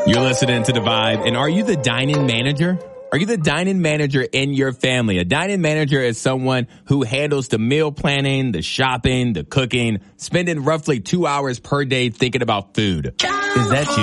You're listening to The Vibe, and are you the dine-in manager? Are you the dine-in manager in your family? A dine-in manager is someone who handles the meal planning, the shopping, the cooking, spending roughly 2 hours per day thinking about food. Is that